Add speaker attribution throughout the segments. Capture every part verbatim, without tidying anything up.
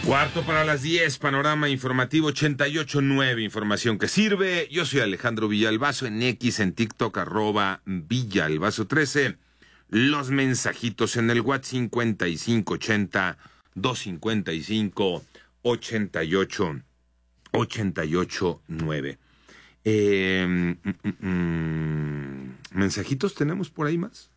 Speaker 1: Cuarto para las diez, panorama informativo ochenta y ocho nueve, información que sirve. Yo soy Alejandro Villalbazo, en X, en TikTok, arroba Villalbazo trece. Los mensajitos en el WhatsApp cincuenta y cinco ochenta, doscientos cincuenta y cinco, ochenta y ocho, ochenta y ocho nueve. Eh, mm, mm, mm, ¿Mensajitos tenemos por ahí más?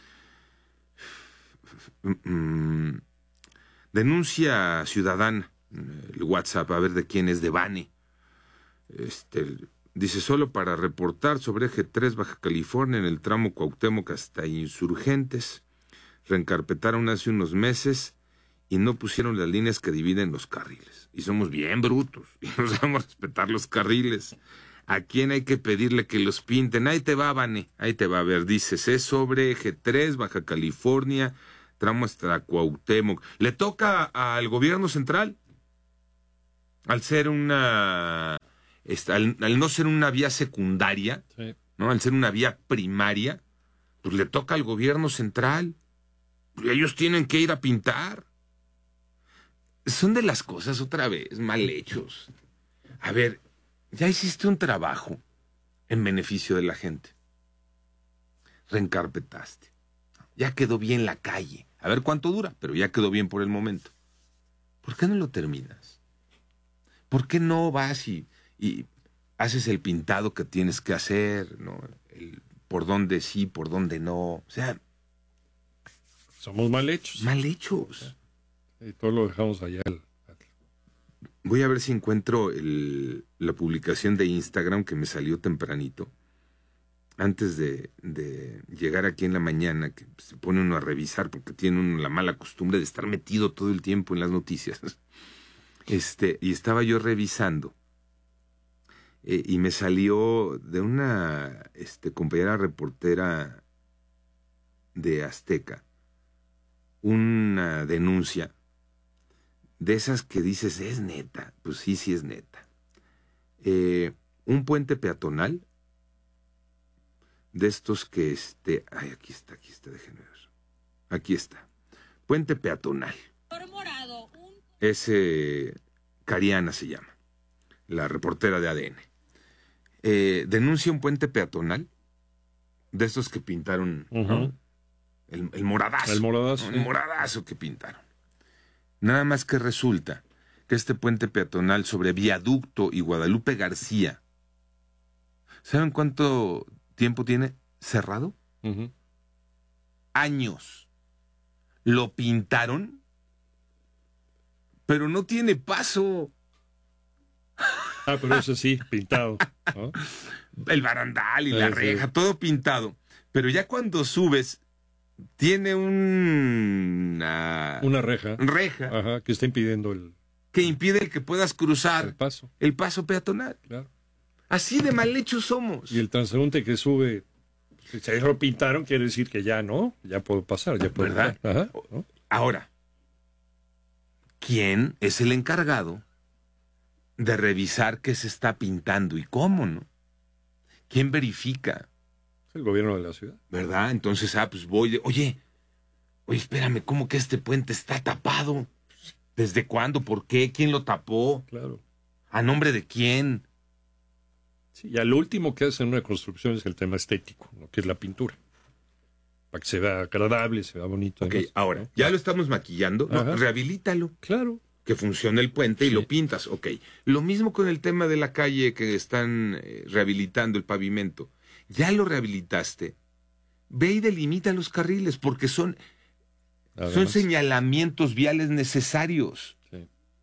Speaker 1: Mm, mm. Denuncia ciudadana, el WhatsApp, a ver de quién es, de Bane. Este, dice, solo para reportar sobre Eje tres Baja California en el tramo Cuauhtémoc hasta Insurgentes. Reencarpetaron hace unos meses y no pusieron las líneas que dividen los carriles. Y somos bien brutos y no sabemos respetar los carriles. ¿A quién hay que pedirle que los pinten? Ahí te va, Bane, ahí te va. A ver, dices, es sobre Eje tres Baja California, tramo hasta Cuauhtémoc. ¿Le toca al gobierno central? Al ser una... Al, al no ser una vía secundaria, sí, ¿no? Al ser una vía primaria, pues le toca al gobierno central. Ellos tienen que ir a pintar. Son de las cosas, otra vez, mal hechos. A ver, ya hiciste un trabajo en beneficio de la gente. Reencarpetaste. Ya quedó bien la calle. A ver cuánto dura, pero ya quedó bien por el momento. ¿Por qué no lo terminas? ¿Por qué no vas y, y haces el pintado que tienes que hacer, ¿no? El por dónde sí, por dónde no. O sea,
Speaker 2: somos mal hechos.
Speaker 1: Mal hechos.
Speaker 2: Y todo lo dejamos allá.
Speaker 1: Voy a ver si encuentro el, la publicación de Instagram que me salió tempranito. Antes de, de llegar aquí en la mañana, que se pone uno a revisar porque tiene uno la mala costumbre de estar metido todo el tiempo en las noticias. Este, y estaba yo revisando eh, y me salió de una este, compañera reportera de Azteca una denuncia de esas que dices, ¿es neta? Pues sí, sí es neta. Eh, un puente peatonal de estos que este... Ay, aquí está, aquí está, déjenme ver. Aquí está. Puente peatonal.
Speaker 3: Morado, un...
Speaker 1: Ese... Cariana se llama, la reportera de A D N. Eh, denuncia un puente peatonal de estos que pintaron, uh-huh, ¿no? el, el moradazo.
Speaker 2: El moradazo.
Speaker 1: ¿no? El moradazo que pintaron. Nada más que resulta que este puente peatonal sobre Viaducto y Guadalupe García, ¿saben cuánto tiempo tiene cerrado?
Speaker 2: Uh-huh.
Speaker 1: Años. Lo pintaron, pero no tiene paso.
Speaker 2: Ah, pero eso sí, pintado, ¿no?
Speaker 1: El barandal y
Speaker 2: ah,
Speaker 1: la
Speaker 2: sí.
Speaker 1: reja, todo pintado. Pero ya cuando subes, tiene un... Una,
Speaker 2: una reja.
Speaker 1: Reja.
Speaker 2: Ajá, que está impidiendo el...
Speaker 1: Que impide el que puedas cruzar
Speaker 2: el paso.
Speaker 1: El paso peatonal.
Speaker 2: Claro.
Speaker 1: Así de mal hechos somos.
Speaker 2: Y el transeúnte que sube, si se lo pintaron, quiere decir que ya no, ya puedo pasar, ya puedo.
Speaker 1: ¿Verdad?
Speaker 2: Ajá, ¿no?
Speaker 1: Ahora, ¿quién es el encargado de revisar qué se está pintando y cómo, no? ¿Quién verifica?
Speaker 2: Es el gobierno de la ciudad.
Speaker 1: ¿Verdad? Entonces, ah, pues voy, oye, oye, espérame, ¿cómo que este puente está tapado? ¿Desde cuándo? ¿Por qué? ¿Quién lo tapó?
Speaker 2: Claro.
Speaker 1: ¿A nombre de quién?
Speaker 2: Sí, ya lo último que hace en una construcción es el tema estético, ¿no? Que es la pintura. Para que se vea agradable, se vea bonito.
Speaker 1: Ok,
Speaker 2: además,
Speaker 1: ahora,
Speaker 2: ¿no?
Speaker 1: ya lo estamos maquillando, no, rehabilítalo.
Speaker 2: Claro.
Speaker 1: Que funcione el puente sí. Y lo pintas, ok. Lo mismo con el tema de la calle que están eh, rehabilitando el pavimento. Ya lo rehabilitaste. Ve y delimita los carriles porque son, son señalamientos viales necesarios.
Speaker 2: Sí.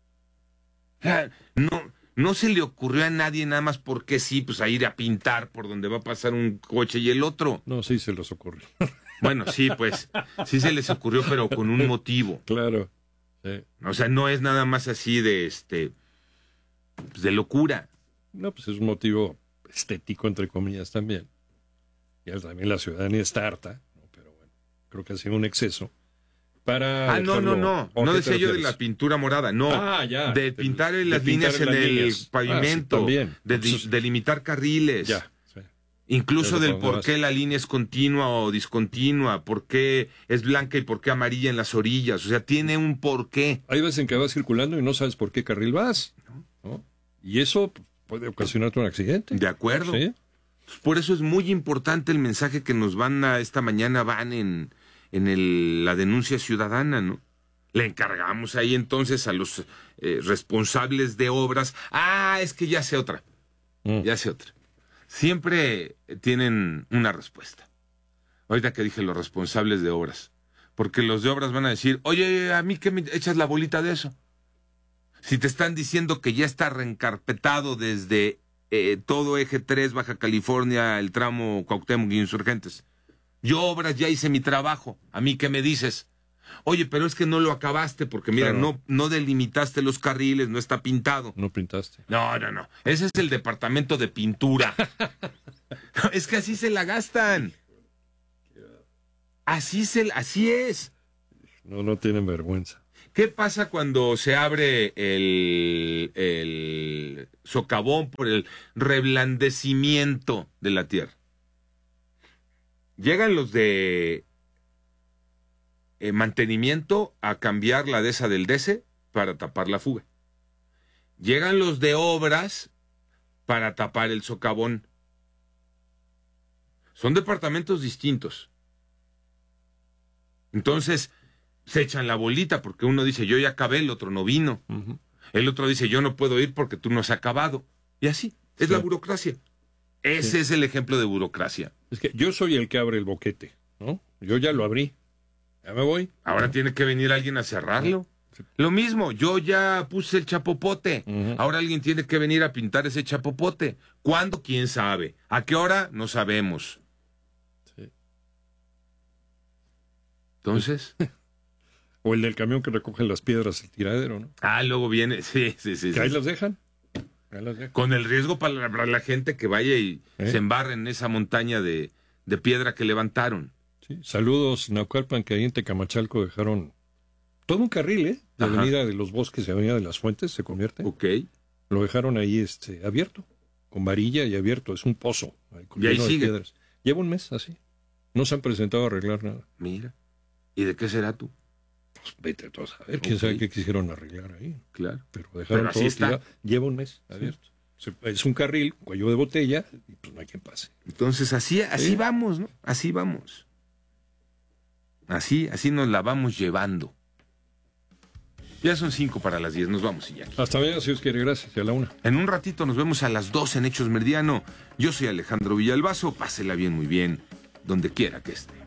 Speaker 1: O sea, no, no se le ocurrió a nadie nada más porque sí, pues a ir a pintar por donde va a pasar un coche y el otro.
Speaker 2: No, sí se les ocurrió.
Speaker 1: Bueno, sí, pues, sí se les ocurrió, pero con un motivo.
Speaker 2: Claro. Sí.
Speaker 1: O sea, no es nada más así de este pues de locura.
Speaker 2: No, pues es un motivo estético, entre comillas, también. Y también la ciudadanía está harta, ¿no? Pero bueno, creo que ha sido un exceso. Para
Speaker 1: ah, no, no, no. No decía yo de la pintura morada, no.
Speaker 2: Ah, ya.
Speaker 1: De pintar
Speaker 2: de,
Speaker 1: las
Speaker 2: de
Speaker 1: líneas
Speaker 2: pintar
Speaker 1: en
Speaker 2: las
Speaker 1: el
Speaker 2: líneas.
Speaker 1: pavimento.
Speaker 2: Ah, sí, también.
Speaker 1: De
Speaker 2: Entonces,
Speaker 1: delimitar carriles.
Speaker 2: Ya. Sí.
Speaker 1: Incluso del por qué la línea es continua o discontinua, por qué es blanca y por qué amarilla en las orillas. O sea, tiene un porqué.
Speaker 2: Hay veces en que vas circulando y no sabes por qué carril vas, ¿no? Y eso puede ocasionarte un accidente.
Speaker 1: De acuerdo.
Speaker 2: ¿Sí?
Speaker 1: Por eso es muy importante el mensaje que nos van a esta mañana, van en, en el, la denuncia ciudadana, ¿no? Le encargamos ahí entonces a los eh, responsables de obras. Ah, es que ya sé otra. Mm. Ya sé otra. Siempre tienen una respuesta. Ahorita que dije los responsables de obras. Porque los de obras van a decir, oye, ¿a mí qué me echas la bolita de eso? Si te están diciendo que ya está reencarpetado desde eh, todo Eje tres, Baja California, el tramo Cuauhtémoc y Insurgentes. Yo, obras, ya hice mi trabajo. ¿A mí qué me dices? Oye, pero es que no lo acabaste porque, mira, claro. no, no delimitaste los carriles, no está pintado.
Speaker 2: No pintaste.
Speaker 1: No, no, no. Ese es el departamento de pintura. No, es que así se la gastan. Así, se, así es.
Speaker 2: No, no tienen vergüenza.
Speaker 1: ¿Qué pasa cuando se abre el, el socavón por el reblandecimiento de la tierra? Llegan los de eh, mantenimiento a cambiar la dehesa del D E S E para tapar la fuga. Llegan los de obras para tapar el socavón. Son departamentos distintos. Entonces, se echan la bolita porque uno dice, yo ya acabé, el otro no vino. Uh-huh. El otro dice, yo no puedo ir porque tú no has acabado. Y así, es sí. la burocracia. Ese sí. es el ejemplo de burocracia.
Speaker 2: Es que yo soy el que abre el boquete, ¿no? Yo ya lo abrí. Ya me voy.
Speaker 1: Ahora uh-huh. tiene que venir alguien a cerrarlo. Sí. Lo mismo, yo ya puse el chapopote. Uh-huh. Ahora alguien tiene que venir a pintar ese chapopote. ¿Cuándo? ¿Quién sabe? ¿A qué hora? No sabemos. Sí. Entonces...
Speaker 2: O el del camión que recoge las piedras, el tiradero, ¿no?
Speaker 1: Ah, luego viene, sí, sí, sí.
Speaker 2: Que
Speaker 1: sí.
Speaker 2: ahí las dejan. Ahí las dejan.
Speaker 1: Con el riesgo para la, para la gente que vaya y ¿Eh? se embarre en esa montaña de, de piedra que levantaron.
Speaker 2: Sí. Saludos, Naucalpan, que ahí en Tecamachalco dejaron todo un carril, ¿eh? De
Speaker 1: Ajá.
Speaker 2: Avenida de los Bosques y Avenida de las Fuentes, se convierte.
Speaker 1: Ok.
Speaker 2: Lo dejaron ahí este, abierto, con varilla y abierto. Es un pozo. Ahí,
Speaker 1: y ahí sigue.
Speaker 2: Piedras. Lleva un mes así. No se han presentado a arreglar nada.
Speaker 1: Mira. ¿Y de qué será tú?
Speaker 2: Pues vete todos a ver, quién okay. sabe qué quisieron arreglar ahí.
Speaker 1: Claro.
Speaker 2: Pero dejaron Pero todo tirado. Lleva un mes abierto. Sí. Es un carril, cuello de botella, y pues no hay quien pase.
Speaker 1: Entonces así, así ¿Sí? vamos, ¿no? Así vamos. Así, así nos la vamos llevando. Ya son cinco para las diez, nos vamos, Iñaki.
Speaker 2: Hasta mañana, si Dios quiere, gracias, y a la una.
Speaker 1: En un ratito nos vemos a las dos en Hechos Meridiano. Yo soy Alejandro Villalbazo, pásela bien, muy bien, donde quiera que esté.